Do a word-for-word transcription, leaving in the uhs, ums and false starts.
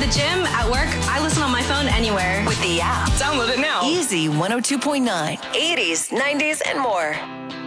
the gym, at work, I listen on my phone anywhere. With the app. Download it now. Easy one oh two point nine. eighties, nineties, and more.